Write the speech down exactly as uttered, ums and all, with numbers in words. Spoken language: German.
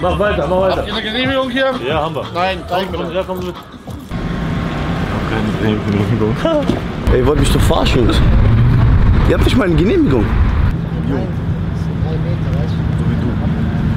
Mach weiter, mach weiter. Habt ihr eine Genehmigung hier? Ja, haben wir. Nein, zeig mir. Ja, kommen Sie mit. Keine Genehmigung. Ey, ihr wollt mich doch verarschen. Ihr habt nicht mal eine Genehmigung. Nein.